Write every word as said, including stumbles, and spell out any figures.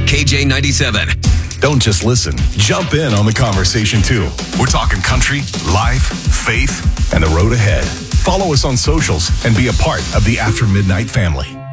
K J ninety-seven. Don't just listen. Jump in on the conversation, too. We're talking country, life, faith, and the road ahead. Follow us on socials and be a part of the After Midnight family.